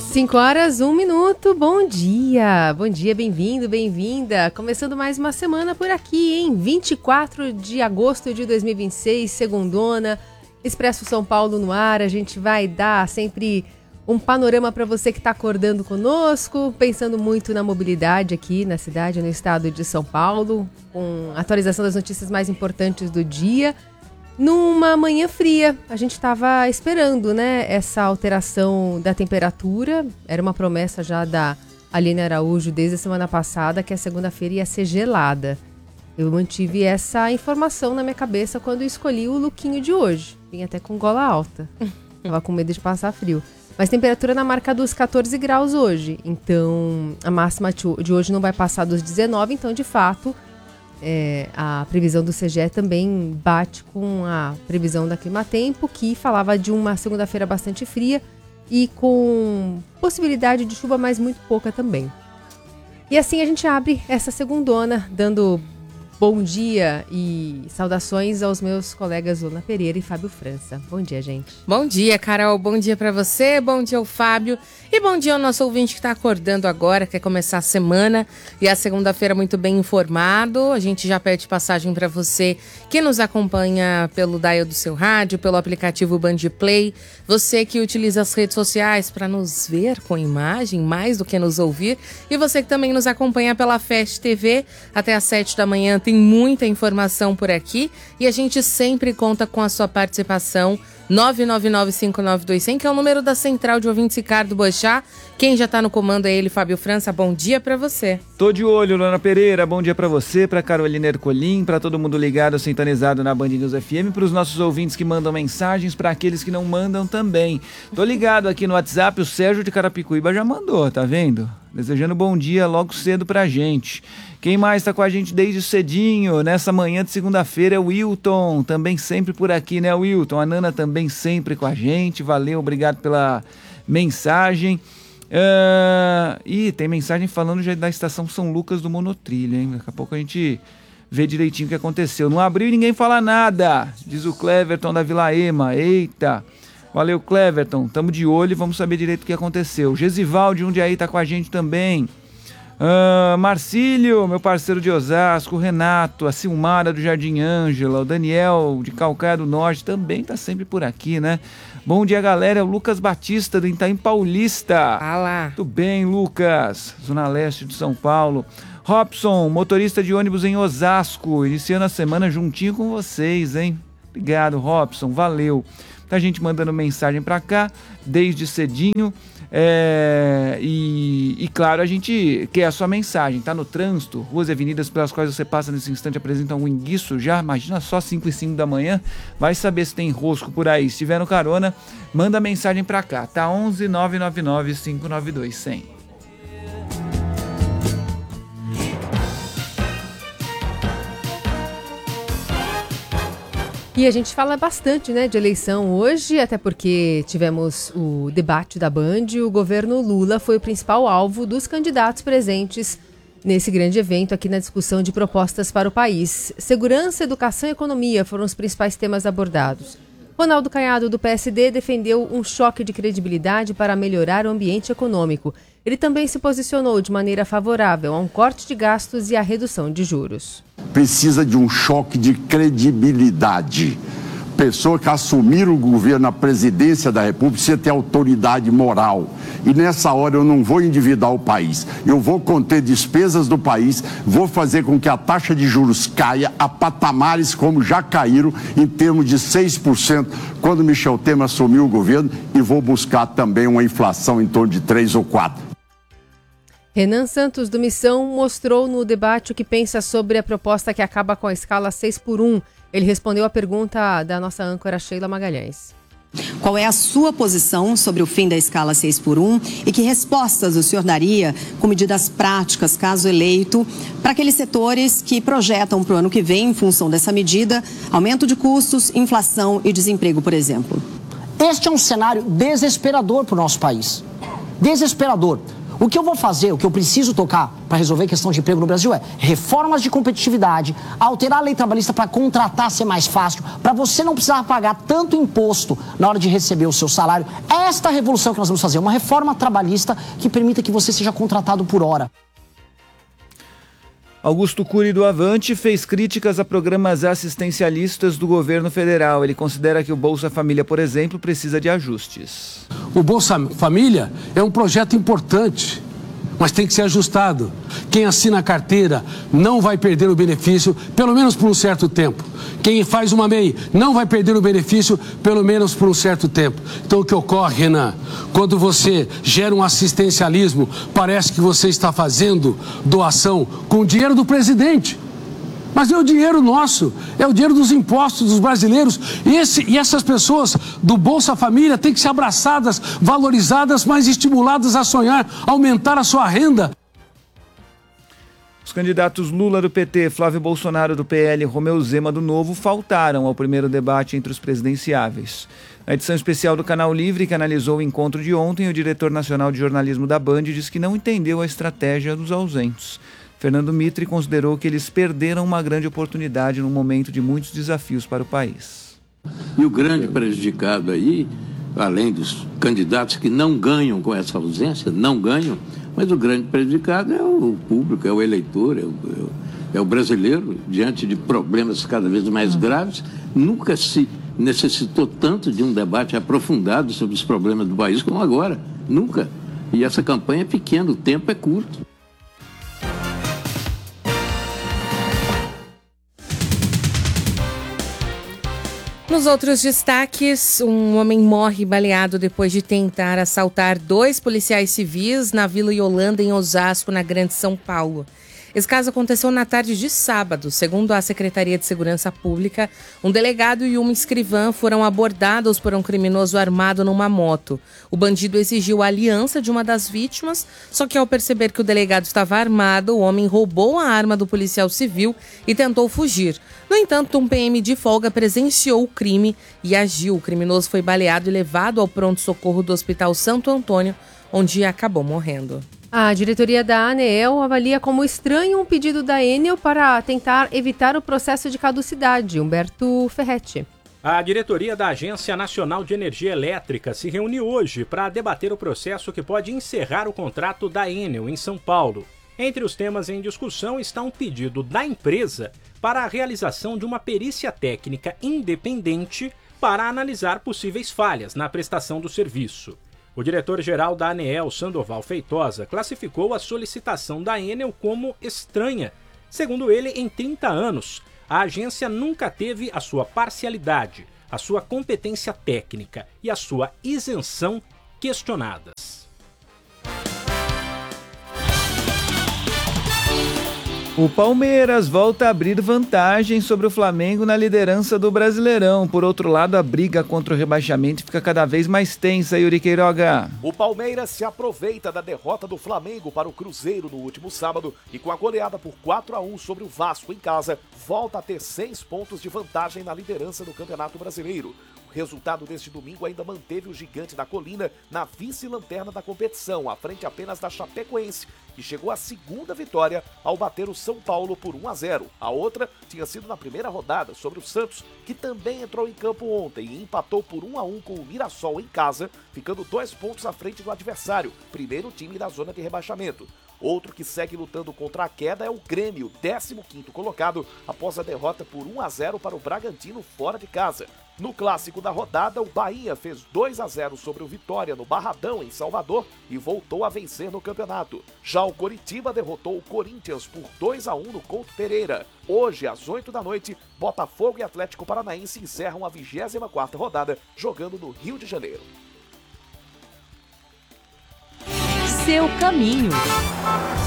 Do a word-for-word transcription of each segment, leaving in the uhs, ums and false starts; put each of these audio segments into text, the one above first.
cinco horas, um minuto, bom dia, bom dia, bem-vindo, bem-vinda, começando mais uma semana por aqui, hein, vinte e quatro de agosto de dois mil e vinte e seis, segundona, Expresso São Paulo no ar, a gente vai dar sempre um panorama para você que está acordando conosco, pensando muito na mobilidade aqui na cidade, no estado de São Paulo, com atualização das notícias mais importantes do dia. Numa manhã fria, a gente estava esperando, né, essa alteração da temperatura. Era uma promessa já da Aline Araújo desde a semana passada que a segunda-feira ia ser gelada. Eu mantive essa informação na minha cabeça quando escolhi o lookinho de hoje. Vim até com gola alta. Tava com medo de passar frio. Mas temperatura na marca dos catorze graus hoje. Então, a máxima de hoje não vai passar dos dezenove, então, de fato... É, a previsão do C G E também bate com a previsão da Climatempo, que falava de uma segunda-feira bastante fria e com possibilidade de chuva, mas muito pouca também. E assim a gente abre essa segundona, dando bom dia e saudações aos meus colegas Luna Pereira e Fábio França. Bom dia, gente. Bom dia, Carol. Bom dia pra você, bom dia ao Fábio e bom dia ao nosso ouvinte que tá acordando agora, quer começar a semana e a segunda-feira muito bem informado. A gente já pede passagem pra você que nos acompanha pelo dial do seu rádio, pelo aplicativo Band Play, você que utiliza as redes sociais para nos ver com imagem, mais do que nos ouvir, e você que também nos acompanha pela Fast T V até às sete da manhã. Tem muita informação por aqui e a gente sempre conta com a sua participação. nove nove nove cinco nove dois zero zero, que é o número da Central de Ouvintes Ricardo Boechat. Quem já tá no comando é ele, Fábio França. Bom dia pra você. Tô de olho, Luna Pereira. Bom dia pra você, pra Carolina Ercolim, pra todo mundo ligado, sintonizado na Band News F M, pros nossos ouvintes que mandam mensagens, pra aqueles que não mandam também. Tô ligado aqui no WhatsApp, o Sérgio de Carapicuíba já mandou, tá vendo? Desejando bom dia logo cedo pra gente. Quem mais tá com a gente desde cedinho, nessa manhã de segunda-feira, é o Wilton, também sempre por aqui, né, Wilton? A Nana também sempre com a gente, valeu, obrigado pela mensagem. Uh, e tem mensagem falando já da estação São Lucas do Monotrilho, hein? Daqui a pouco a gente vê direitinho o que aconteceu. Não abriu e ninguém fala nada, diz o Cleverton da Vila Ema. Eita, valeu, Cleverton, tamo de olho e vamos saber direito o que aconteceu. Gesival de Jundiaí tá com a gente também. Uh, Marcílio, meu parceiro de Osasco, o Renato, a Silmara do Jardim Ângela, o Daniel de Calcaia do Norte também tá sempre por aqui, né? Bom dia, galera, é o Lucas Batista do Itaim Paulista. Olá. Tudo bem, Lucas? Zona Leste de São Paulo. Robson, motorista de ônibus em Osasco, iniciando a semana juntinho com vocês, hein? Obrigado, Robson, valeu. Tá gente mandando mensagem pra cá, desde cedinho. É, e, e claro, a gente quer a sua mensagem, tá no trânsito, ruas e avenidas pelas quais você passa nesse instante apresentam algum enguiço já, imagina só cinco e cinco da manhã, vai saber se tem rosco por aí. Se tiver no carona, manda mensagem pra cá, tá? onze nove nove nove cinco nove dois zero zero. E a gente fala bastante, né, de eleição hoje, até porque tivemos o debate da Band. O governo Lula foi o principal alvo dos candidatos presentes nesse grande evento aqui na discussão de propostas para o país. Segurança, educação e economia foram os principais temas abordados. Ronaldo Caiado, do P S D, defendeu um choque de credibilidade para melhorar o ambiente econômico. Ele também se posicionou de maneira favorável a um corte de gastos e à redução de juros. Precisa de um choque de credibilidade. Pessoa que assumir o governo, a presidência da República, precisa ter autoridade moral. E nessa hora eu não vou endividar o país. Eu vou conter despesas do país, vou fazer com que a taxa de juros caia a patamares como já caíram, em termos de seis por cento, quando Michel Temer assumiu o governo, e vou buscar também uma inflação em torno de três ou quatro. Renan Santos, do Missão, mostrou no debate o que pensa sobre a proposta que acaba com a escala seis por um. Ele respondeu a pergunta da nossa âncora Sheila Magalhães. Qual é a sua posição sobre o fim da escala seis por um e que respostas o senhor daria com medidas práticas, caso eleito, para aqueles setores que projetam para o ano que vem, em função dessa medida, aumento de custos, inflação e desemprego, por exemplo? Este é um cenário desesperador para o nosso país. Desesperador. O que eu vou fazer, o que eu preciso tocar para resolver a questão de emprego no Brasil é reformas de competitividade, alterar a lei trabalhista para contratar ser mais fácil, para você não precisar pagar tanto imposto na hora de receber o seu salário. É esta revolução que nós vamos fazer, uma reforma trabalhista que permita que você seja contratado por hora. Augusto Cury do Avante fez críticas a programas assistencialistas do governo federal. Ele considera que o Bolsa Família, por exemplo, precisa de ajustes. O Bolsa Família é um projeto importante, mas tem que ser ajustado. Quem assina a carteira não vai perder o benefício, pelo menos por um certo tempo. Quem faz uma M E I não vai perder o benefício, pelo menos por um certo tempo. Então o que ocorre, Renan, quando você gera um assistencialismo, parece que você está fazendo doação com o dinheiro do presidente. Mas é o dinheiro nosso, é o dinheiro dos impostos dos brasileiros. E, esse, e essas pessoas do Bolsa Família têm que ser abraçadas, valorizadas, mas estimuladas a sonhar, aumentar a sua renda. Os candidatos Lula do P T, Flávio Bolsonaro do P L e Romeu Zema do Novo faltaram ao primeiro debate entre os presidenciáveis. Na edição especial do Canal Livre, que analisou o encontro de ontem, o diretor nacional de jornalismo da Band disse que não entendeu a estratégia dos ausentes. Fernando Mitre considerou que eles perderam uma grande oportunidade num momento de muitos desafios para o país. E o grande prejudicado aí, além dos candidatos que não ganham com essa ausência, não ganham, mas o grande prejudicado é o público, é o eleitor, é o, é o brasileiro, diante de problemas cada vez mais graves. Nunca se necessitou tanto de um debate aprofundado sobre os problemas do país como agora, nunca. E essa campanha é pequena, o tempo é curto. Nos outros destaques, um homem morre baleado depois de tentar assaltar dois policiais civis na Vila Yolanda, em Osasco, na Grande São Paulo. Esse caso aconteceu na tarde de sábado. Segundo a Secretaria de Segurança Pública, um delegado e uma escrivã foram abordados por um criminoso armado numa moto. O bandido exigiu a aliança de uma das vítimas, só que ao perceber que o delegado estava armado, o homem roubou a arma do policial civil e tentou fugir. No entanto, um P M de folga presenciou o crime e agiu. O criminoso foi baleado e levado ao pronto-socorro do Hospital Santo Antônio, onde acabou morrendo. A diretoria da ANEEL avalia como estranho um pedido da Enel para tentar evitar o processo de caducidade. Humberto Ferretti. A diretoria da Agência Nacional de Energia Elétrica se reuniu hoje para debater o processo que pode encerrar o contrato da Enel em São Paulo. Entre os temas em discussão está um pedido da empresa para a realização de uma perícia técnica independente para analisar possíveis falhas na prestação do serviço. O diretor-geral da ANEEL, Sandoval Feitosa, classificou a solicitação da Enel como estranha. Segundo ele, em trinta anos, a agência nunca teve a sua parcialidade, a sua competência técnica e a sua isenção questionadas. O Palmeiras volta a abrir vantagem sobre o Flamengo na liderança do Brasileirão. Por outro lado, a briga contra o rebaixamento fica cada vez mais tensa, Yuri Queiroga. O Palmeiras se aproveita da derrota do Flamengo para o Cruzeiro no último sábado e com a goleada por quatro a um sobre o Vasco em casa, volta a ter seis pontos de vantagem na liderança do Campeonato Brasileiro. O resultado deste domingo ainda manteve o Gigante da Colina na vice-lanterna da competição, à frente apenas da Chapecoense, que chegou à segunda vitória ao bater o São Paulo por um a zero. A outra tinha sido na primeira rodada sobre o Santos, que também entrou em campo ontem e empatou por um a um com o Mirassol em casa, ficando dois pontos à frente do adversário, primeiro time da zona de rebaixamento. Outro que segue lutando contra a queda é o Grêmio, décimo quinto colocado, após a derrota por um a zero para o Bragantino fora de casa. No clássico da rodada, o Bahia fez dois a zero sobre o Vitória no Barradão, em Salvador, e voltou a vencer no campeonato. Já o Coritiba derrotou o Corinthians por dois a um no Couto Pereira. Hoje, às oito da noite, Botafogo e Atlético Paranaense encerram a vigésima quarta rodada, jogando no Rio de Janeiro. Seu caminho.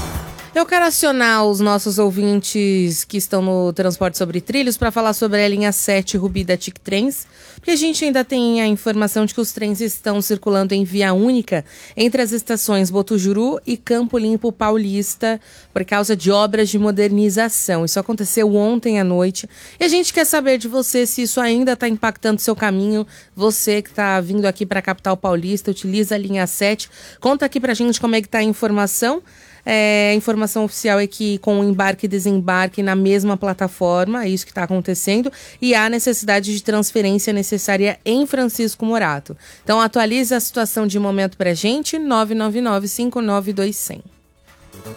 Eu quero acionar os nossos ouvintes que estão no transporte sobre trilhos para falar sobre a linha sete Rubi da Tic Trens, porque a gente ainda tem a informação de que os trens estão circulando em via única entre as estações Botujuru e Campo Limpo Paulista por causa de obras de modernização. Isso aconteceu ontem à noite e a gente quer saber de você se isso ainda está impactando seu caminho. Você que está vindo aqui para a capital paulista, utiliza a linha sete. Conta aqui para a gente como é que está a informação. É, a informação oficial é que com o embarque e desembarque na mesma plataforma, é isso que está acontecendo, e há necessidade de transferência necessária em Francisco Morato. Então atualize a situação de momento para a gente, nove nove nove, cinco nove dois, zero zero.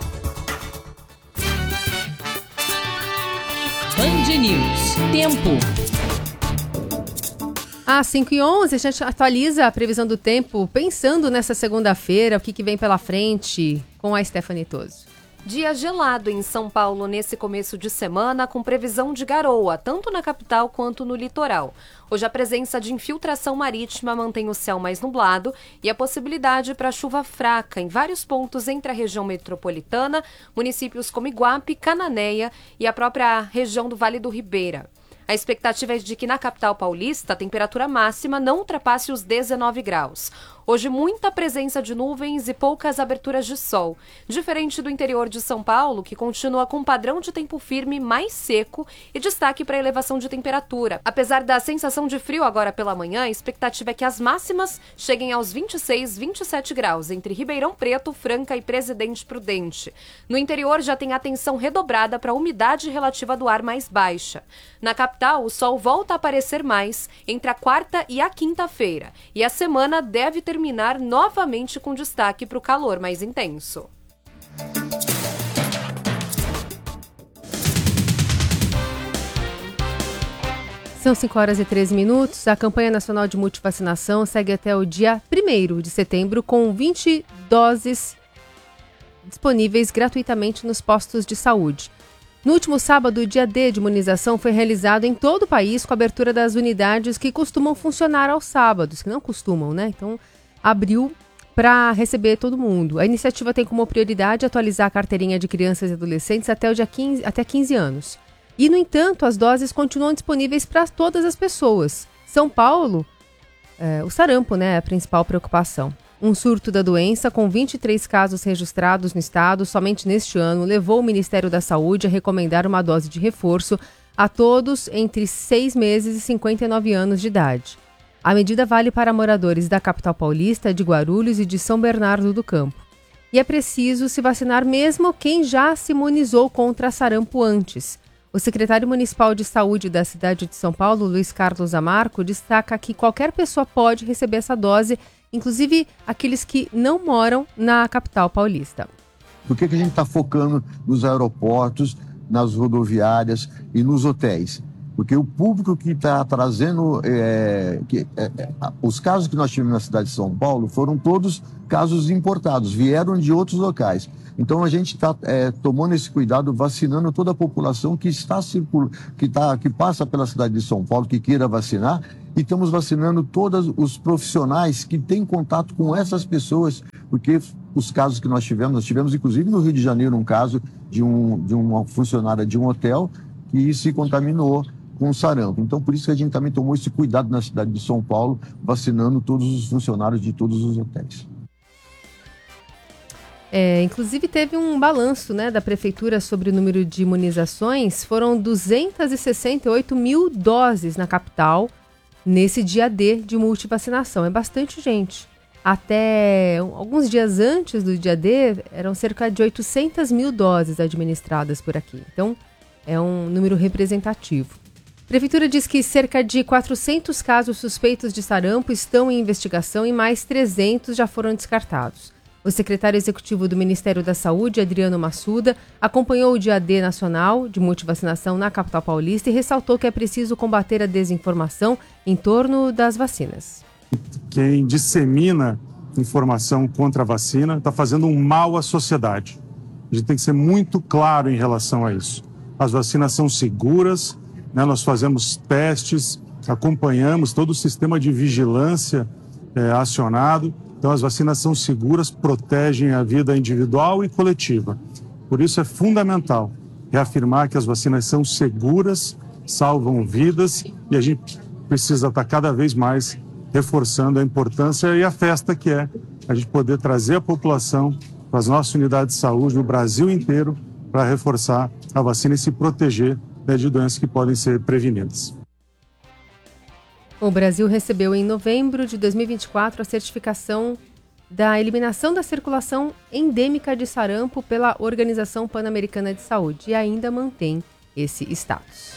Band News. Tempo. Às cinco e onze, a gente atualiza a previsão do tempo, pensando nessa segunda-feira, o que, que vem pela frente, com a Stephanie Toso. Dia gelado em São Paulo nesse começo de semana, com previsão de garoa, tanto na capital quanto no litoral. Hoje a presença de infiltração marítima mantém o céu mais nublado e a possibilidade para chuva fraca em vários pontos entre a região metropolitana, municípios como Iguape, Cananéia e a própria região do Vale do Ribeira. A expectativa é de que na capital paulista a temperatura máxima não ultrapasse os dezenove graus. Hoje, muita presença de nuvens e poucas aberturas de sol. Diferente do interior de São Paulo, que continua com um padrão de tempo firme mais seco e destaque para a elevação de temperatura. Apesar da sensação de frio agora pela manhã, a expectativa é que as máximas cheguem aos vinte e seis, vinte e sete graus, entre Ribeirão Preto, Franca e Presidente Prudente. No interior já tem atenção redobrada para a umidade relativa do ar mais baixa. Na capital, o sol volta a aparecer mais entre a quarta e a quinta-feira, e a semana deve ter terminar novamente com destaque para o calor mais intenso. São cinco horas e treze minutos. A campanha nacional de multivacinação segue até o dia primeiro de setembro, com vinte doses disponíveis gratuitamente nos postos de saúde. No último sábado, o dia D de imunização foi realizado em todo o país, com a abertura das unidades que costumam funcionar aos sábados, que não costumam, né? Então, abriu para receber todo mundo. A iniciativa tem como prioridade atualizar a carteirinha de crianças e adolescentes até o dia quinze, até quinze anos. E, no entanto, as doses continuam disponíveis para todas as pessoas. São Paulo, é, o sarampo, né, é a principal preocupação. Um surto da doença, com vinte e três casos registrados no estado somente neste ano, levou o Ministério da Saúde a recomendar uma dose de reforço a todos entre seis meses e cinquenta e nove anos de idade. A medida vale para moradores da capital paulista, de Guarulhos e de São Bernardo do Campo. E é preciso se vacinar mesmo quem já se imunizou contra sarampo antes. O secretário municipal de saúde da cidade de São Paulo, Luiz Carlos Amarco, destaca que qualquer pessoa pode receber essa dose, inclusive aqueles que não moram na capital paulista. Por que que a gente está focando nos aeroportos, nas rodoviárias e nos hotéis? Porque o público que está trazendo, é, que, é, é, os casos que nós tivemos na cidade de São Paulo foram todos casos importados, vieram de outros locais. Então a gente está é, tomando esse cuidado, vacinando toda a população que está circul... que, tá, que passa pela cidade de São Paulo, que queira vacinar, e estamos vacinando todos os profissionais que têm contato com essas pessoas, porque os casos que nós tivemos, nós tivemos inclusive no Rio de Janeiro um caso de, um, de uma funcionária de um hotel que se contaminou com sarampo. Então, por isso que a gente também tomou esse cuidado na cidade de São Paulo, vacinando todos os funcionários de todos os hotéis. É, inclusive, teve um balanço, né, da prefeitura sobre o número de imunizações. Foram duzentas e sessenta e oito mil doses na capital nesse dia D de multivacinação. É bastante gente. Até alguns dias antes do dia D, eram cerca de oitocentas mil doses administradas por aqui. Então, é um número representativo. A Prefeitura diz que cerca de quatrocentos casos suspeitos de sarampo estão em investigação e mais trezentos já foram descartados. O secretário executivo do Ministério da Saúde, Adriano Massuda, acompanhou o dia D nacional de multivacinação na capital paulista e ressaltou que é preciso combater a desinformação em torno das vacinas. Quem dissemina informação contra a vacina está fazendo um mal à sociedade. A gente tem que ser muito claro em relação a isso. As vacinas são seguras, né? Nós fazemos testes, acompanhamos todo o sistema de vigilância é, acionado. Então, as vacinas são seguras, protegem a vida individual e coletiva. Por isso é fundamental reafirmar que as vacinas são seguras, salvam vidas e a gente precisa estar cada vez mais reforçando a importância e a festa que é a gente poder trazer a população para as nossas unidades de saúde no Brasil inteiro para reforçar a vacina e se proteger, né, de doenças que podem ser prevenidas. O Brasil recebeu em novembro de dois mil e vinte e quatro a certificação da eliminação da circulação endêmica de sarampo pela Organização Pan-Americana de Saúde e ainda mantém esse status.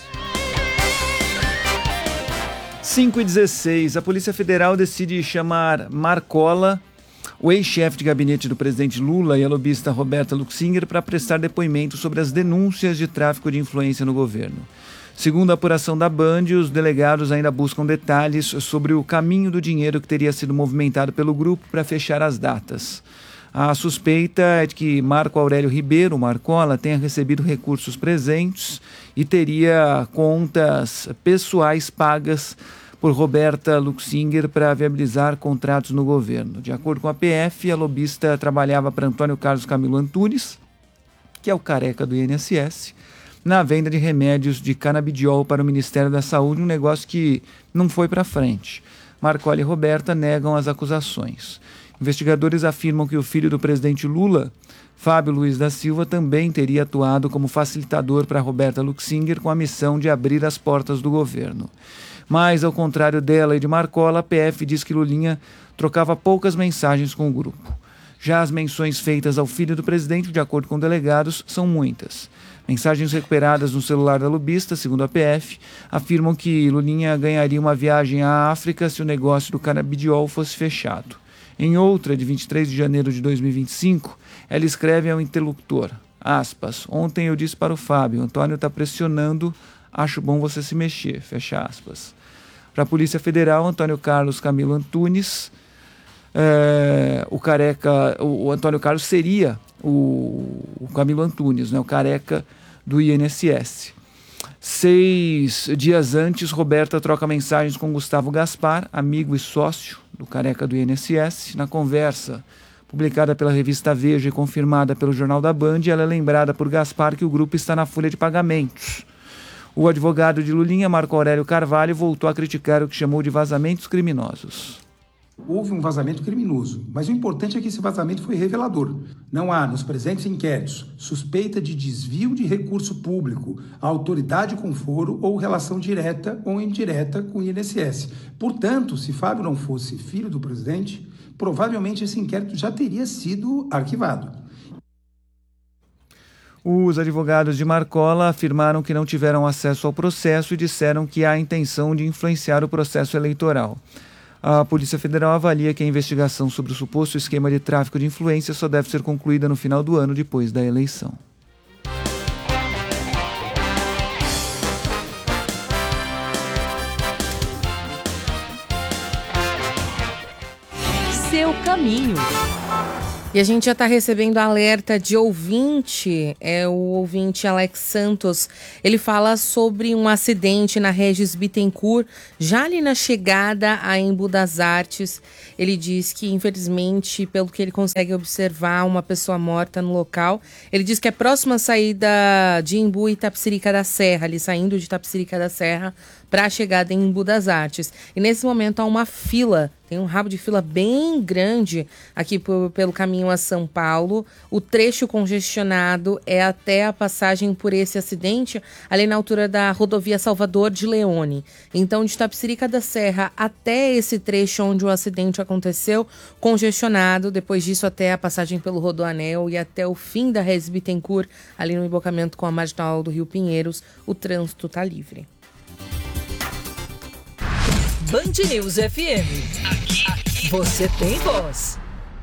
cinco e dezesseis, a Polícia Federal decide chamar Marcola, o ex-chefe de gabinete do presidente Lula, e a lobista Roberta Luxinger para prestar depoimento sobre as denúncias de tráfico de influência no governo. Segundo a apuração da Band, os delegados ainda buscam detalhes sobre o caminho do dinheiro que teria sido movimentado pelo grupo para fechar as datas. A suspeita é de que Marco Aurélio Ribeiro, Marcola, tenha recebido recursos presentes e teria contas pessoais pagas por Roberta Luxinger para viabilizar contratos no governo. De acordo com a P F, a lobista trabalhava para Antônio Carlos Camilo Antunes, que é o careca do I N S S, na venda de remédios de canabidiol para o Ministério da Saúde, um negócio que não foi para frente. Marcola e Roberta negam as acusações. Investigadores afirmam que o filho do presidente Lula, Fábio Luiz da Silva, também teria atuado como facilitador para Roberta Luxinger com a missão de abrir as portas do governo. Mas, ao contrário dela e de Marcola, a P F diz que Lulinha trocava poucas mensagens com o grupo. Já as menções feitas ao filho do presidente, de acordo com delegados, são muitas. Mensagens recuperadas no celular da lobista, segundo a P F, afirmam que Lulinha ganharia uma viagem à África se o negócio do canabidiol fosse fechado. Em outra, de vinte e três de janeiro de dois mil e vinte e cinco, ela escreve ao interlocutor, aspas, ontem eu disse para o Fábio, Antônio está pressionando, acho bom você se mexer, fecha aspas. Para a Polícia Federal, Antônio Carlos Camilo Antunes, é, o careca, o, o Antônio Carlos seria o, o Camilo Antunes, né, o careca do I N S S. Seis dias antes, Roberta troca mensagens com Gustavo Gaspar, amigo e sócio do careca do I N S S. Na conversa, publicada pela revista Veja e confirmada pelo Jornal da Band, ela é lembrada por Gaspar que o grupo está na folha de pagamentos. O advogado de Lulinha, Marco Aurélio Carvalho, voltou a criticar o que chamou de vazamentos criminosos. Houve um vazamento criminoso, mas o importante é que esse vazamento foi revelador. Não há, nos presentes inquéritos, suspeita de desvio de recurso público, autoridade com foro ou relação direta ou indireta com o I N S S. Portanto, se Fábio não fosse filho do presidente, provavelmente esse inquérito já teria sido arquivado. Os advogados de Marcola afirmaram que não tiveram acesso ao processo e disseram que há a intenção de influenciar o processo eleitoral. A Polícia Federal avalia que a investigação sobre o suposto esquema de tráfico de influência só deve ser concluída no final do ano, depois da eleição. Seu caminho. E a gente já está recebendo alerta de ouvinte, é o ouvinte Alex Santos. Ele fala sobre um acidente na Regis Bittencourt, já ali na chegada a Embu das Artes. Ele diz que, infelizmente, pelo que ele consegue observar, uma pessoa morta no local. Ele diz que é próxima à saída de Embu e Itapecerica da Serra, ali saindo de Itapecerica da Serra para a chegada em Embu das Artes. E nesse momento há uma fila, tem um rabo de fila bem grande aqui por, pelo caminho a São Paulo. O trecho congestionado é até a passagem por esse acidente, ali na altura da rodovia Salvador de Leone. Então, de Itapecerica da Serra até esse trecho onde o acidente aconteceu, congestionado. Depois disso, até a passagem pelo Rodoanel e até o fim da Regis Bittencourt, ali no embocamento com a marginal do Rio Pinheiros, o trânsito está livre. Band News F M. Aqui, aqui você tem voz.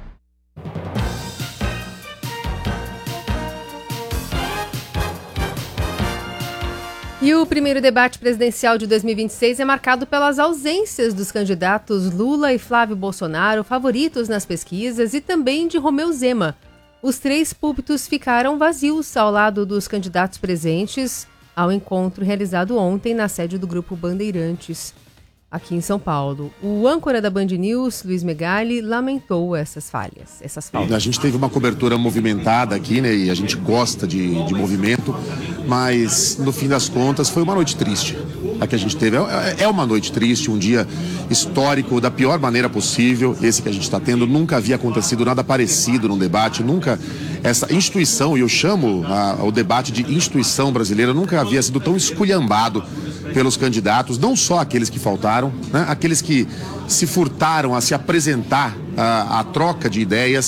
E o primeiro debate presidencial de dois mil e vinte e seis é marcado pelas ausências dos candidatos Lula e Flávio Bolsonaro, favoritos nas pesquisas, e também de Romeu Zema. Os três púlpitos ficaram vazios ao lado dos candidatos presentes ao encontro realizado ontem na sede do Grupo Bandeirantes. aqui em São Paulo. O âncora da Band News, Luiz Megali, lamentou essas falhas, essas falhas. A gente teve uma cobertura movimentada aqui, né? E a gente gosta de, de movimento, mas no fim das contas foi uma noite triste. A que a gente teve é, é uma noite triste, um dia histórico da pior maneira possível. Esse que a gente está tendo, nunca havia acontecido nada parecido num debate, nunca essa instituição, e eu chamo a, o debate de instituição brasileira, nunca havia sido tão esculhambado pelos candidatos, não só aqueles que faltaram, né, aqueles que se furtaram a se apresentar à troca de ideias.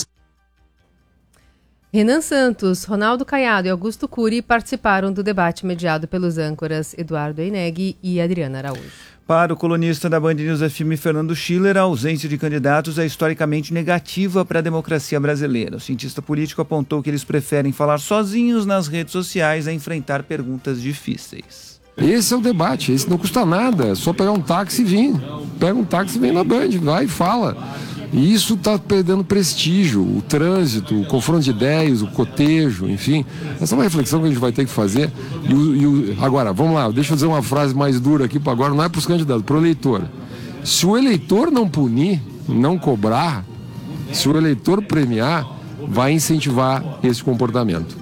Renan Santos, Ronaldo Caiado e Augusto Cury participaram do debate mediado pelos âncoras Eduardo Eineg e Adriana Araújo. Para o colunista da Band News F M, Fernando Schiller, a ausência de candidatos é historicamente negativa para a democracia brasileira. O cientista político apontou que eles preferem falar sozinhos nas redes sociais a enfrentar perguntas difíceis. Esse é o debate, esse não custa nada, é só pegar um táxi e vir. Pega um táxi e vem na Band, vai e fala. E isso está perdendo prestígio, o trânsito, o confronto de ideias, o cotejo, enfim. Essa é uma reflexão que a gente vai ter que fazer. E o, e o, agora, vamos lá, deixa eu dizer uma frase mais dura aqui, para agora não é para os candidatos, para o eleitor. Se o eleitor não punir, não cobrar, se o eleitor premiar, vai incentivar esse comportamento.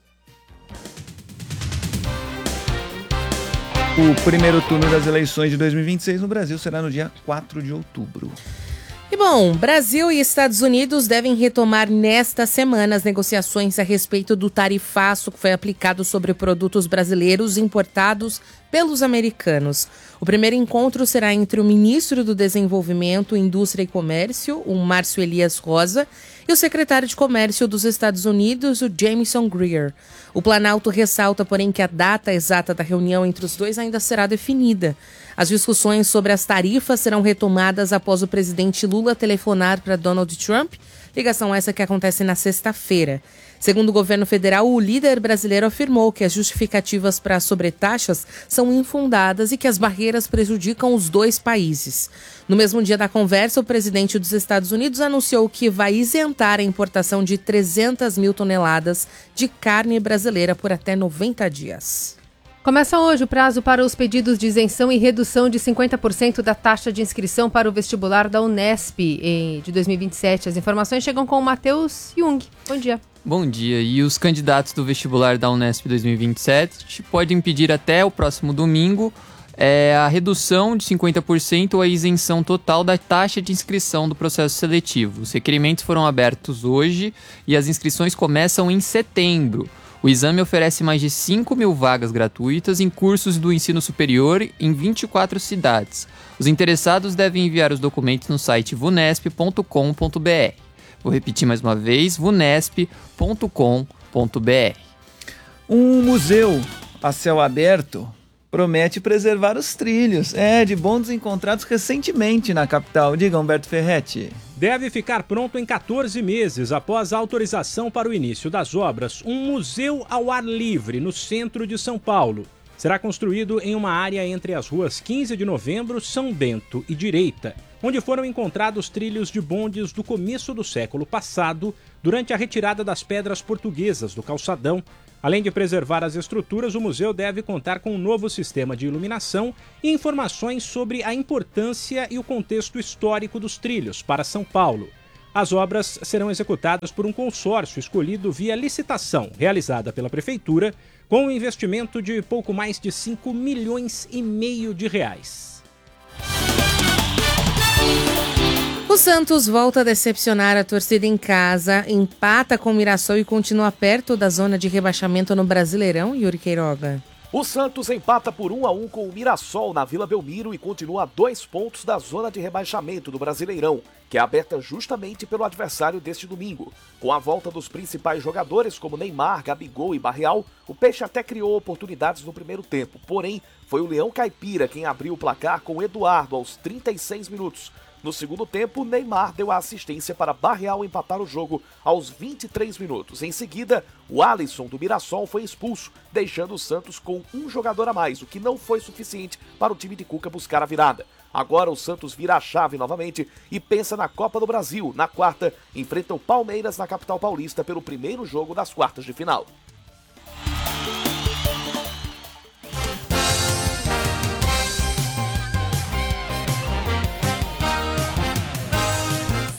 O primeiro turno das eleições de dois mil e vinte e seis no Brasil será no dia quatro de outubro. E bom, Brasil e Estados Unidos devem retomar nesta semana as negociações a respeito do tarifaço que foi aplicado sobre produtos brasileiros importados pelos americanos. O primeiro encontro será entre o ministro do Desenvolvimento, Indústria e Comércio, o Márcio Elias Rosa, e o secretário de Comércio dos Estados Unidos, o Jamieson Greer. O Planalto ressalta, porém, que a data exata da reunião entre os dois ainda será definida. As discussões sobre as tarifas serão retomadas após o presidente Lula telefonar para Donald Trump, ligação essa que acontece na sexta-feira. Segundo o governo federal, o líder brasileiro afirmou que as justificativas para as sobretaxas são infundadas e que as barreiras prejudicam os dois países. No mesmo dia da conversa, o presidente dos Estados Unidos anunciou que vai isentar a importação de trezentas mil toneladas de carne brasileira por até noventa dias. Começa hoje o prazo para os pedidos de isenção e redução de cinquenta por cento da taxa de inscrição para o vestibular da Unesp em, de dois mil e vinte e sete. As informações chegam com o Matheus Jung. Bom dia. Bom dia. E os candidatos do vestibular da Unesp dois mil e vinte e sete podem pedir até o próximo domingo é, a redução de cinquenta por cento ou a isenção total da taxa de inscrição do processo seletivo. Os requerimentos foram abertos hoje e as inscrições começam em setembro. O exame oferece mais de cinco mil vagas gratuitas em cursos do ensino superior em vinte e quatro cidades. Os interessados devem enviar os documentos no site vunesp ponto com ponto br. Vou repetir mais uma vez, vunesp ponto com ponto br. Um museu a céu aberto promete preservar os trilhos. É, de bons encontrados recentemente na capital. Diga, Humberto Ferretti. Deve ficar pronto em catorze meses após a autorização para o início das obras um museu ao ar livre no centro de São Paulo. Será construído em uma área entre as ruas quinze de novembro, São Bento e Direita, onde foram encontrados trilhos de bondes do começo do século passado, durante a retirada das pedras portuguesas do calçadão. Além de preservar as estruturas, o museu deve contar com um novo sistema de iluminação e informações sobre a importância e o contexto histórico dos trilhos para São Paulo. As obras serão executadas por um consórcio escolhido via licitação, realizada pela Prefeitura, com um investimento de pouco mais de cinco milhões e meio de reais. O Santos volta a decepcionar a torcida em casa, empata com o Mirassol e continua perto da zona de rebaixamento no Brasileirão, Yuri Queiroga. O Santos empata por um a um com o Mirassol na Vila Belmiro e continua a dois pontos da zona de rebaixamento do Brasileirão, que é aberta justamente pelo adversário deste domingo. Com a volta dos principais jogadores como Neymar, Gabigol e Barreal, o Peixe até criou oportunidades no primeiro tempo, porém foi o Leão Caipira quem abriu o placar com o Eduardo aos trinta e seis minutos. No segundo tempo, Neymar deu a assistência para Barreal empatar o jogo aos vinte e três minutos. Em seguida, o Alisson do Mirassol foi expulso, deixando o Santos com um jogador a mais, o que não foi suficiente para o time de Cuca buscar a virada. Agora o Santos vira a chave novamente e pensa na Copa do Brasil. Na quarta, enfrenta o Palmeiras na capital paulista pelo primeiro jogo das quartas de final.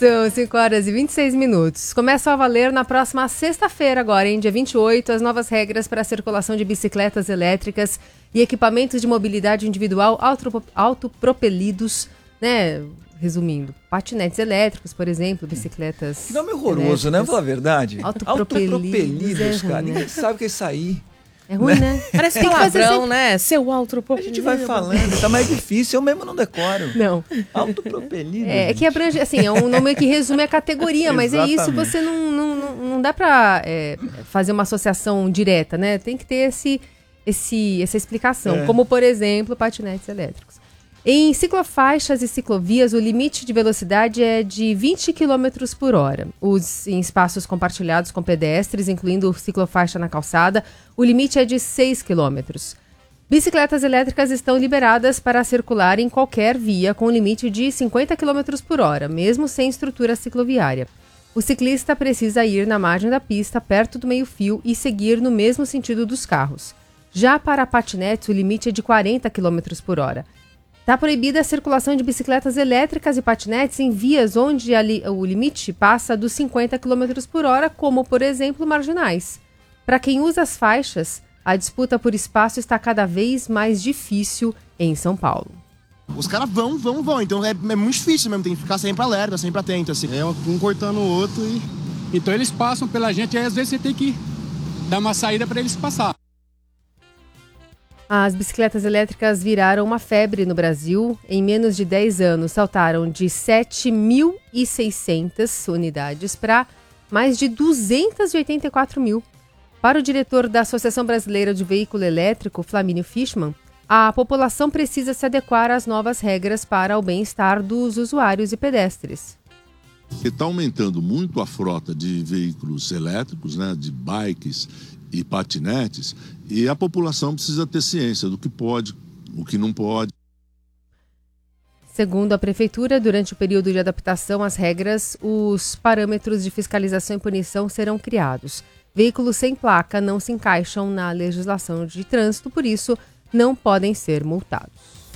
São cinco horas e vinte e seis minutos. Começam a valer na próxima sexta-feira agora, em dia vinte e oito, as novas regras para a circulação de bicicletas elétricas e equipamentos de mobilidade individual auto, autopropelidos, né? Resumindo, patinetes elétricos, por exemplo, bicicletas. Que nome horroroso, né? Vou falar a verdade. Autopropelidos, Autopropelidos, é cara. ruim, Ninguém né? sabe o que é isso aí. É ruim, né? Parece Tem que fazer palavrão, sempre- né? Seu autopropelido. A gente vai falando, tá mais difícil. Eu mesmo não decoro. Não. Autopropelido. É, é que abrange, assim, é um nome que resume a categoria, mas é isso, Exatamente. você não, não, não, não dá pra é, fazer uma associação direta, né? Tem que ter esse, esse, essa explicação, É. como, por exemplo, patinetes elétricos. Em ciclofaixas e ciclovias, o limite de velocidade é de vinte quilômetros por hora. Os, em espaços compartilhados com pedestres, incluindo ciclofaixa na calçada, o limite é de seis quilômetros. Bicicletas elétricas estão liberadas para circular em qualquer via com limite de cinquenta quilômetros por hora, mesmo sem estrutura cicloviária. O ciclista precisa ir na margem da pista, perto do meio-fio, e seguir no mesmo sentido dos carros. Já para patinetes, o limite é de quarenta quilômetros por hora. Está proibida a circulação de bicicletas elétricas e patinetes em vias onde a li- o limite passa dos cinquenta quilômetros por hora, como, por exemplo, marginais. Para quem usa as faixas, a disputa por espaço está cada vez mais difícil em São Paulo. Os caras vão, vão, vão. Então é, é muito difícil mesmo, tem que ficar sempre alerta, sempre atento, assim. É um cortando o outro e... Então eles passam pela gente, aí às vezes você tem que dar uma saída para eles passar. As bicicletas elétricas viraram uma febre no Brasil. Em menos de dez anos, saltaram de sete mil e seiscentas unidades para mais de duzentos e oitenta e quatro mil. Para o diretor da Associação Brasileira de Veículo Elétrico, Flamínio Fischmann, a população precisa se adequar às novas regras para o bem-estar dos usuários e pedestres. Está aumentando muito a frota de veículos elétricos, né, de bikes e patinetes, e a população precisa ter ciência do que pode, o que não pode. Segundo a Prefeitura, durante o período de adaptação às regras, os parâmetros de fiscalização e punição serão criados. Veículos sem placa não se encaixam na legislação de trânsito, por isso não podem ser multados.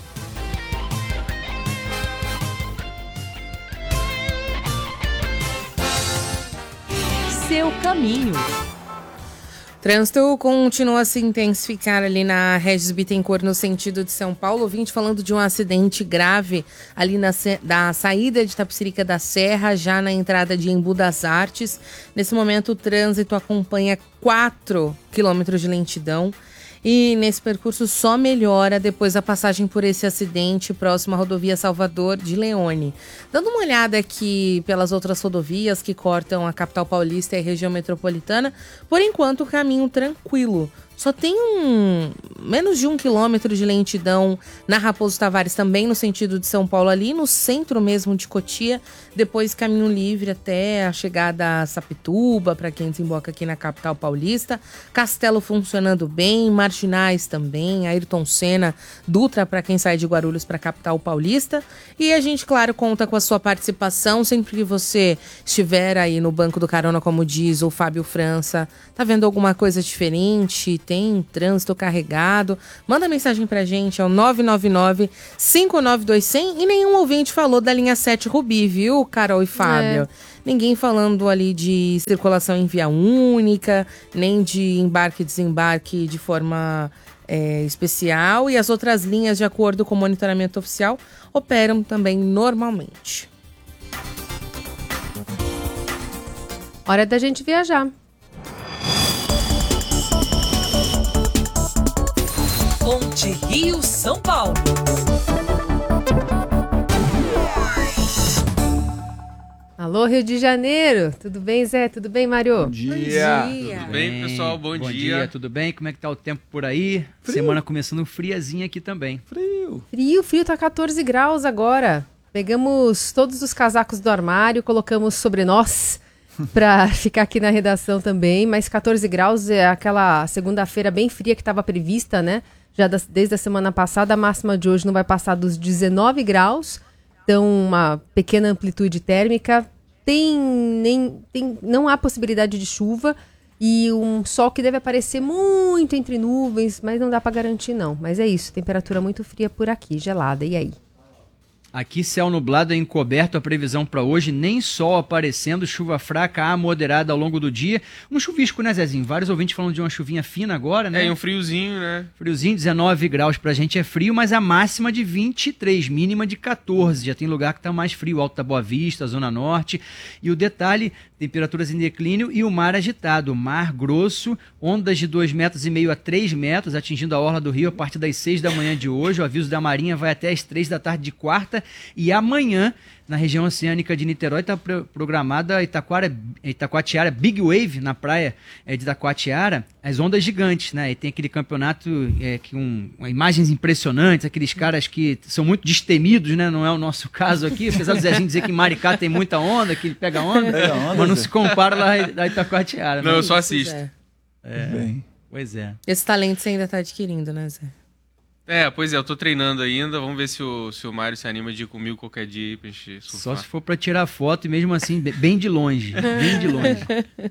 Seu caminho. Trânsito continua a se intensificar ali na Regis Bittencourt, no sentido de São Paulo. Ouvinte falando de um acidente grave ali na da saída de Tapicerica da Serra, já na entrada de Embu das Artes. Nesse momento, o trânsito acompanha quatro quilômetros de lentidão. E nesse percurso só melhora depois da passagem por esse acidente próximo à rodovia Salvador de Leone. Dando uma olhada aqui pelas outras rodovias que cortam a capital paulista e a região metropolitana, por enquanto o caminho tranquilo. Só tem um menos de um quilômetro de lentidão na Raposo Tavares, também no sentido de São Paulo, ali no centro mesmo de Cotia. Depois caminho livre até a chegada a Sapituba, para quem desemboca aqui na capital paulista. Castelo funcionando bem, marginais também, Ayrton Senna, Dutra para quem sai de Guarulhos para a capital paulista. E a gente, claro, conta com a sua participação sempre que você estiver aí no banco do carona, como diz o Fábio França. Tá vendo alguma coisa diferente? Tem trânsito carregado? Manda mensagem pra gente, é o nove nove nove, cinco nove dois, zero zero. E nenhum ouvinte falou da linha sete Rubi, viu, Carol e Fábio? É. Ninguém falando ali de circulação em via única, nem de embarque e desembarque de forma é, especial. E as outras linhas, de acordo com o monitoramento oficial, operam também normalmente. Hora da gente viajar. Ponte Rio São Paulo. Alô, Rio de Janeiro. Tudo bem, Zé? Tudo bem, Mário? Bom dia. Bom dia. Tudo bem, pessoal? Bom, Bom dia. dia, tudo bem? Como é que tá o tempo por aí? Frio. Semana começando friazinha aqui também. Frio. Frio, frio, tá quatorze graus agora. Pegamos todos os casacos do armário, colocamos sobre nós para ficar aqui na redação também, mas quatorze graus é aquela segunda-feira bem fria que estava prevista, né? Já das, desde a semana passada, a máxima de hoje não vai passar dos dezenove graus, então uma pequena amplitude térmica. Tem, nem, tem, não há possibilidade de chuva e um sol que deve aparecer muito entre nuvens, mas não dá para garantir não. Mas é isso, temperatura muito fria por aqui, gelada. E aí? Aqui céu nublado e encoberto, a previsão para hoje, nem sol aparecendo, chuva fraca a moderada ao longo do dia. Um chuvisco, né, Zezinho? Vários ouvintes falando de uma chuvinha fina agora, né? É, e um friozinho, né? Friozinho, dezenove graus pra gente é frio, mas a máxima de vinte e três, mínima de quatorze. Já tem lugar que tá mais frio, Alto da Boa Vista, Zona Norte. E o detalhe, temperaturas em declínio e o mar agitado. Mar grosso, ondas de dois metros e meio a três metros, atingindo a orla do Rio a partir das seis da manhã de hoje. O aviso da Marinha vai até as três da tarde de quarta. E amanhã, na região oceânica de Niterói, está programada Itaquara, Itacoatiara Big Wave, na praia é, de Itacoatiara, as ondas gigantes, né? E tem aquele campeonato é, que um, imagens impressionantes, aqueles caras que são muito destemidos, né? Não é o nosso caso aqui, apesar do Zezinho dizer que em Maricá tem muita onda, que ele pega onda, pega onda mas não Zé. se compara lá da Itacoatiara. Não, né? Eu só assisto. É. É. Bem. Pois é. Esse talento você ainda está adquirindo, né, Zé? É, pois é, eu tô treinando ainda, vamos ver se o, se o Mário se anima de ir comigo qualquer dia aí pra gente surfar. Só se for pra tirar foto e mesmo assim, bem de longe, bem de longe.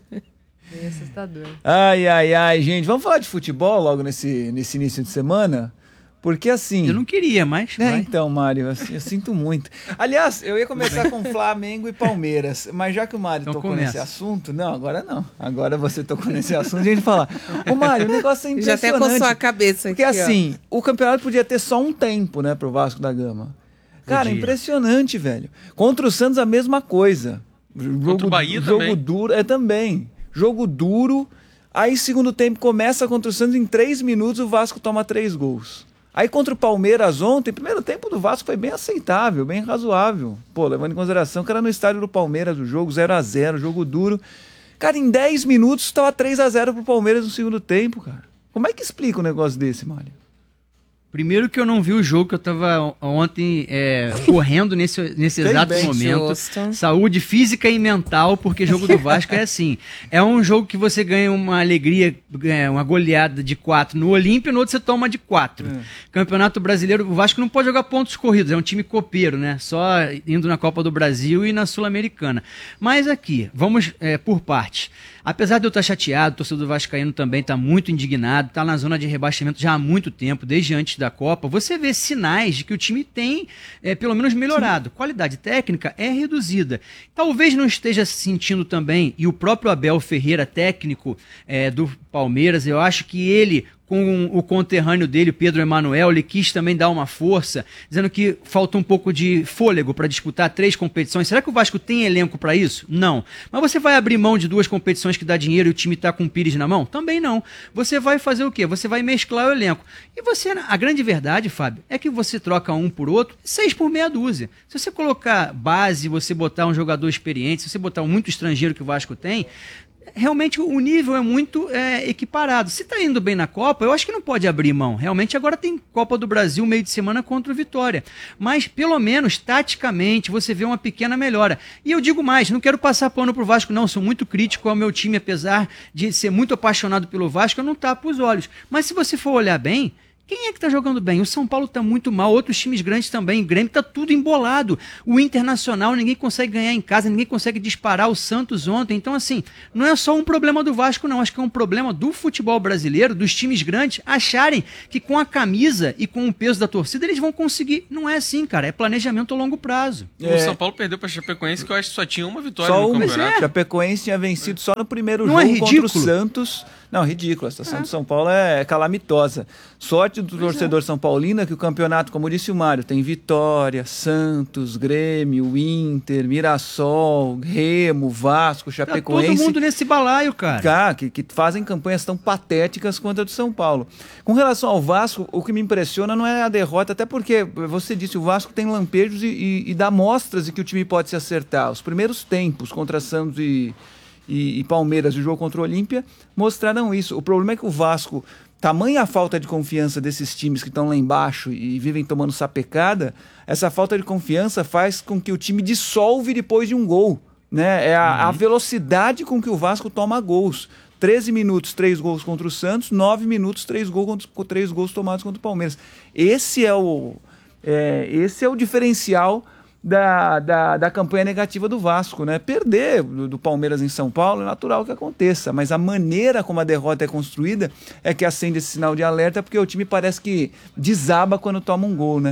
Bem assustador. Ai, ai, ai, gente, vamos falar de futebol logo nesse, nesse início de semana? Porque assim... Eu não queria, mas... É, então, Mário, assim, eu sinto muito. Aliás, eu ia começar com Flamengo e Palmeiras, mas já que o Mário então tocou começa. nesse assunto... Não, agora não. Agora você tocou nesse assunto e a gente fala... Ô, Mário, o negócio é impressionante. Já até coçou a cabeça aqui, Porque assim, ó. o campeonato podia ter só um tempo, né, pro Vasco da Gama. Cara, podia. Impressionante, velho. Contra o Santos a mesma coisa. Jogo, Contra o Bahia jogo também. duro, é também. Jogo duro, aí segundo tempo começa contra o Santos, em três minutos o Vasco toma três gols. Aí contra o Palmeiras ontem, primeiro tempo do Vasco foi bem aceitável, bem razoável. Pô, levando em consideração que era no estádio do Palmeiras o jogo, zero a zero, jogo duro. Cara, em dez minutos estava três a zero pro Palmeiras no segundo tempo, cara. Como é que explica um negócio desse, Mário? Primeiro que eu não vi o jogo, que eu tava ontem é, correndo nesse, nesse exato bem, momento. justo. Saúde física e mental, porque jogo do Vasco é assim. É um jogo que você ganha uma alegria, é, uma goleada de quatro no Olímpio, no outro você toma de quatro. É. Campeonato Brasileiro, o Vasco não pode jogar pontos corridos, é um time copeiro, né? Só indo na Copa do Brasil e na Sul-Americana. Mas aqui, vamos é, por partes. Apesar de eu estar chateado, o torcedor vascaíno também está muito indignado, está na zona de rebaixamento já há muito tempo, desde antes da Copa. Você vê sinais de que o time tem, é, pelo menos, melhorado. Sim. Qualidade técnica é reduzida. Talvez não esteja se sentindo também, e o próprio Abel Ferreira, técnico é, do Palmeiras, eu acho que ele... com o conterrâneo dele, Pedro Emanuel, ele quis também dar uma força, dizendo que falta um pouco de fôlego para disputar três competições. Será que o Vasco tem elenco para isso? Não. Mas você vai abrir mão de duas competições que dá dinheiro e o time está com o Pires na mão? Também não. Você vai fazer o quê? Você vai mesclar o elenco. E você, a grande verdade, Fábio, é que você troca um por outro, seis por meia dúzia. Se você colocar base, você botar um jogador experiente, se você botar muito estrangeiro que o Vasco tem... realmente o nível é muito é, equiparado. Se está indo bem na Copa, eu acho que não pode abrir mão. Realmente agora tem Copa do Brasil meio de semana contra o Vitória. Mas pelo menos taticamente você vê uma pequena melhora. E eu digo mais, não quero passar pano pro Vasco não, sou muito crítico ao meu time, apesar de ser muito apaixonado pelo Vasco, eu não tapo os olhos. Mas se você for olhar bem, quem é que tá jogando bem? O São Paulo tá muito mal, outros times grandes também, o Grêmio tá tudo embolado. O Internacional, ninguém consegue ganhar em casa, ninguém consegue disparar o Santos ontem. Então, assim, não é só um problema do Vasco, não. Acho que é um problema do futebol brasileiro, dos times grandes, acharem que com a camisa e com o peso da torcida eles vão conseguir. Não é assim, cara. É planejamento a longo prazo. É. O São Paulo perdeu pra Chapecoense, que eu acho que só tinha uma vitória só no uma. campeonato. É. Chapecoense tinha vencido só no primeiro não jogo é contra o Santos. Não, ridículo. A situação é. do São Paulo é calamitosa. Sorte do pois torcedor é. São Paulino é que o campeonato, como disse o Mário, tem Vitória, Santos, Grêmio, Inter, Mirassol, Remo, Vasco, Chapecoense. Tá todo mundo nesse balaio, cara. Cara, que, que fazem campanhas tão patéticas quanto a do São Paulo. Com relação ao Vasco, o que me impressiona não é a derrota, até porque, você disse, o Vasco tem lampejos e, e, e dá mostras de que o time pode se acertar. Os primeiros tempos contra Santos e... E, e Palmeiras, o jogo contra o Olímpia, mostraram isso. O problema é que o Vasco, tamanha a falta de confiança desses times que estão lá embaixo e vivem tomando sapecada, essa falta de confiança faz com que o time dissolve depois de um gol. Né? É a, uhum. a velocidade com que o Vasco toma gols. treze minutos, três gols contra o Santos, nove minutos, três gols, três gols tomados contra o Palmeiras. Esse é o, é, esse é o diferencial Da, da, da campanha negativa do Vasco, né? Perder do, do Palmeiras em São Paulo é natural que aconteça, mas a maneira como a derrota é construída é que acende esse sinal de alerta, porque o time parece que desaba quando toma um gol, né?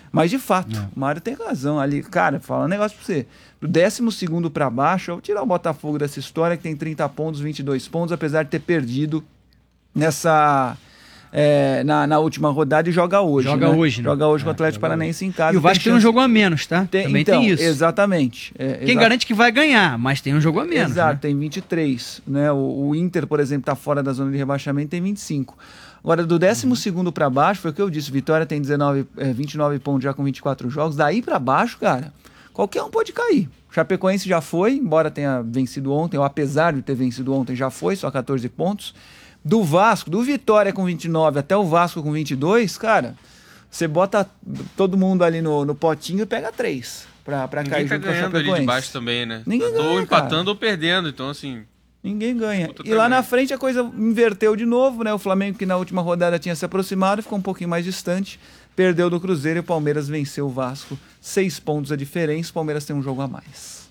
Mas, de fato, é. o Mário tem razão ali. Cara, fala um negócio pra você. Do décimo segundo para baixo, eu vou tirar o Botafogo dessa história, que tem trinta pontos, vinte e dois pontos, apesar de ter perdido nessa... É, na, na última rodada e joga hoje. Joga né? hoje, né? Joga hoje é, com o Atlético Paranaense em casa. E o Vasco tem, tem um jogo a menos, tá? Tem, Também então, tem isso. Exatamente. É, Quem exa... garante que vai ganhar, mas tem um jogo a menos. Exato, né? tem vinte e três. Né? O, o Inter, por exemplo, está fora da zona de rebaixamento, tem vinte e cinco. Agora, do décimo segundo para baixo, foi o que eu disse, Vitória tem dezenove, é, vinte e nove pontos já com vinte e quatro jogos. Daí para baixo, cara, qualquer um pode cair. O Chapecoense já foi, embora tenha vencido ontem, ou apesar de ter vencido ontem, já foi, só catorze pontos. Do Vasco, do Vitória com vinte e nove até o Vasco com vinte e dois, cara, você bota todo mundo ali no, no potinho e pega três pra, pra cair junto com o Chapecoense. Ninguém tá ganhando ali de baixo também, né? Ninguém ganha, ou empatando cara. ou perdendo, então assim... Ninguém ganha. E lá na frente a coisa inverteu de novo, né? O Flamengo, que na última rodada tinha se aproximado, ficou um pouquinho mais distante, perdeu do Cruzeiro e o Palmeiras venceu o Vasco. Seis pontos a diferença, o Palmeiras tem um jogo a mais.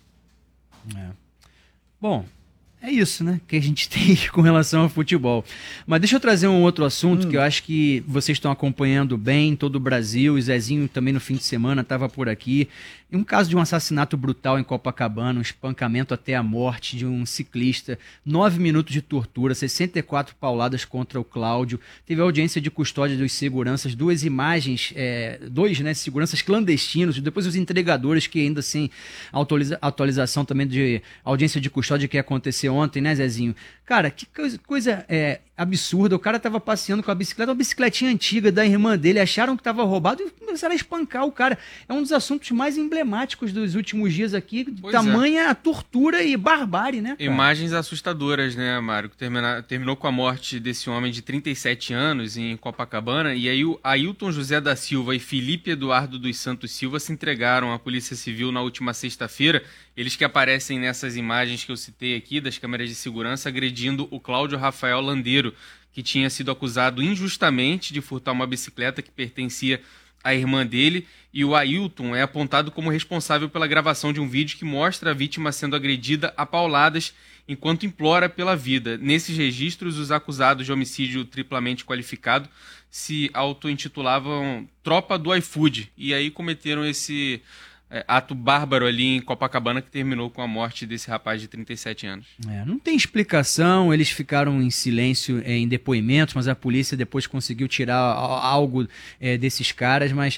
É. Bom... É isso, né, que a gente tem com relação ao futebol. Mas deixa eu trazer um outro assunto hum. que eu acho que vocês estão acompanhando bem em todo o Brasil. O Zezinho também no fim de semana estava por aqui. Um caso de um assassinato brutal em Copacabana, um espancamento até a morte de um ciclista, nove minutos de tortura, sessenta e quatro pauladas contra o Cláudio. Teve audiência de custódia dos seguranças, duas imagens, é, dois, né, seguranças clandestinos, depois os entregadores que ainda sem atualiza, atualização também de audiência de custódia que aconteceu ontem, né, Zezinho? Cara, que coisa, coisa é, absurda. O cara tava passeando com a bicicleta, uma bicicletinha antiga da irmã dele, acharam que tava roubado e começaram a espancar o cara. É um dos assuntos mais emblemáticos dos últimos dias aqui, pois tamanha é. a tortura e barbárie, né, cara? Imagens assustadoras, né, Mário? Termina, terminou com a morte desse homem de trinta e sete anos em Copacabana, e aí o Ailton José da Silva e Felipe Eduardo dos Santos Silva se entregaram à Polícia Civil na última sexta-feira. Eles que aparecem nessas imagens que eu citei aqui, das câmeras de segurança, agredindo o Cláudio Rafael Landeiro, que tinha sido acusado injustamente de furtar uma bicicleta que pertencia à irmã dele, e o Ailton é apontado como responsável pela gravação de um vídeo que mostra a vítima sendo agredida a pauladas enquanto implora pela vida. Nesses registros, os acusados de homicídio triplamente qualificado se auto-intitulavam Tropa do iFood, e aí cometeram esse... É, ato bárbaro ali em Copacabana que terminou com a morte desse rapaz de trinta e sete anos. É, não tem explicação, eles ficaram em silêncio é, em depoimentos, mas a polícia depois conseguiu tirar algo é, desses caras, mas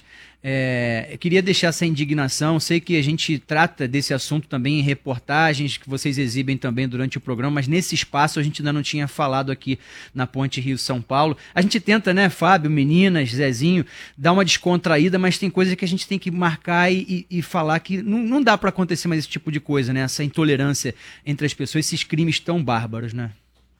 é, eu queria deixar essa indignação. Sei que a gente trata desse assunto também em reportagens que vocês exibem também durante o programa, mas nesse espaço a gente ainda não tinha falado aqui na Ponte Rio-São Paulo. A gente tenta, né, Fábio, meninas, Zezinho, dar uma descontraída, mas tem coisas que a gente tem que marcar e, e, e falar que não, não dá para acontecer mais esse tipo de coisa, né? Essa intolerância entre as pessoas, esses crimes tão bárbaros, né?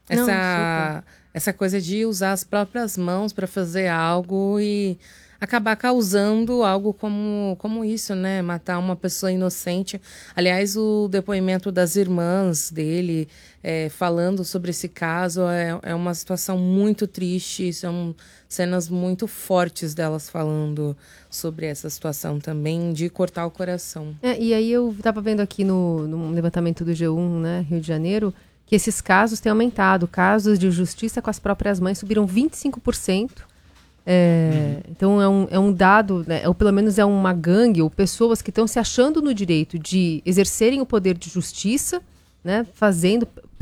Essa, não, essa coisa de usar as próprias mãos para fazer algo e acabar causando algo como, como isso, né? Matar uma pessoa inocente. Aliás, o depoimento das irmãs dele é, falando sobre esse caso é, é uma situação muito triste. São cenas muito fortes delas falando sobre essa situação também, de cortar o coração. É, e aí eu estava vendo aqui no, no levantamento do G um, né, Rio de Janeiro, que esses casos têm aumentado. Casos de justiça com as próprias mães subiram vinte e cinco por cento. É, uhum. Então é um, é um dado, né, ou pelo menos é uma gangue, ou pessoas que estão se achando no direito de exercerem o poder de justiça, né, fazendo,